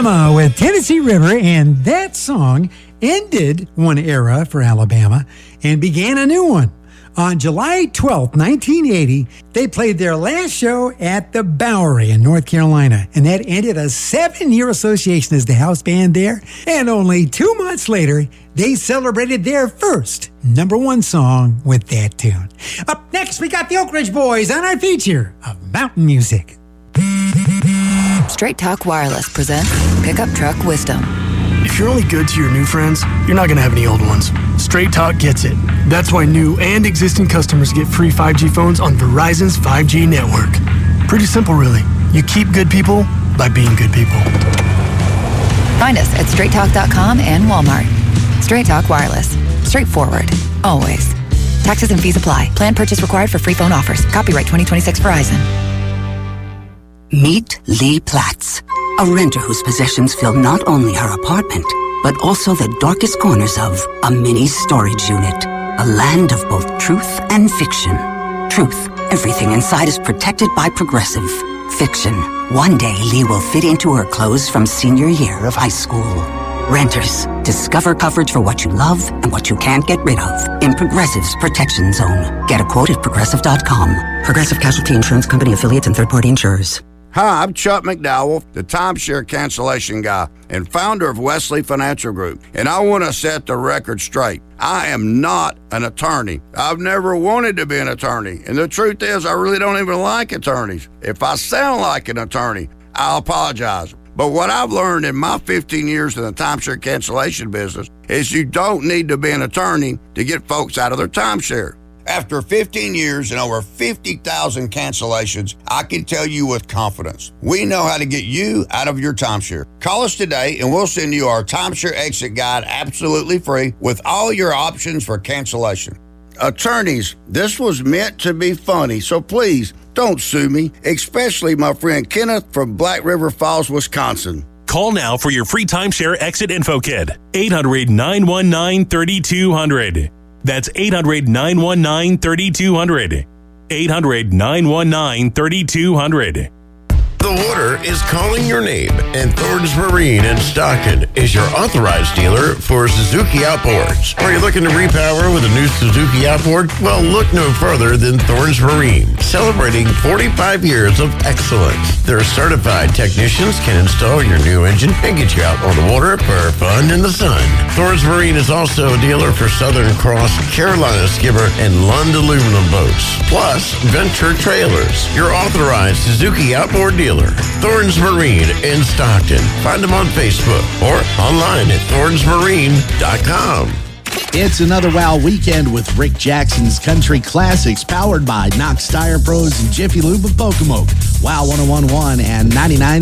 Alabama with Tennessee River, and that song ended one era for Alabama and began a new one. On July 12, 1980, they played their last show at the Bowery in North Carolina, and that ended a 7-year association as the house band there. And only 2 months later, they celebrated their first #1 song with that tune. Up next, we got the Oak Ridge Boys on our feature of mountain music. Straight Talk Wireless presents Pickup Truck Wisdom. If you're only good to your new friends, you're not going to have any old ones. Straight Talk gets it. That's why new and existing customers get free 5G phones on Verizon's 5G network. Pretty simple, really. You keep good people by being good people. Find us at straighttalk.com and Walmart. Straight Talk Wireless. Straightforward. Always. Taxes and fees apply. Plan purchase required for free phone offers. Copyright 2026 Verizon. Meet Lee Platts, a renter whose possessions fill not only her apartment, but also the darkest corners of a mini storage unit. A land of both truth and fiction. Truth, everything inside is protected by Progressive. Fiction, one day Lee will fit into her clothes from senior year of high school. Renters, discover coverage for what you love and what you can't get rid of in Progressive's Protection Zone. Get a quote at Progressive.com. Progressive Casualty Insurance Company affiliates and third-party insurers. Hi, I'm Chuck McDowell, the timeshare cancellation guy and founder of Wesley Financial Group, and I want to set the record straight. I am not an attorney. I've never wanted to be an attorney, and the truth is I really don't even like attorneys. If I sound like an attorney, I'll apologize. But what I've learned in my 15 years in the timeshare cancellation business is you don't need to be an attorney to get folks out of their timeshare. After 15 years and over 50,000 cancellations, I can tell you with confidence, we know how to get you out of your timeshare. Call us today and we'll send you our timeshare exit guide absolutely free with all your options for cancellation. Attorneys, this was meant to be funny, so please don't sue me, especially my friend Kenneth from Black River Falls, Wisconsin. Call now for your free timeshare exit info kit. 800-919-3200. That's 800-919-3200. 800-919-3200. The water is calling your name, and Thornton's Marine in Stockton is your authorized dealer for Suzuki outboards. Are you looking to repower with a new Suzuki outboard? Well, look no further than Thornton's Marine, celebrating 45 years of excellence. Their certified technicians can install your new engine and get you out on the water for fun in the sun. Thornton's Marine is also a dealer for Southern Cross, Carolina Skipper, and Lund aluminum boats, plus Venture Trailers, your authorized Suzuki outboard dealer. Thornton's Marine in Stockton. Find them on Facebook or online at thorntonsmarine.com. It's another wow weekend with Rick Jackson's Country Classics, powered by Knox Tire Pros and Jiffy Lube of Pocomoke. Wow 101.1 and 99.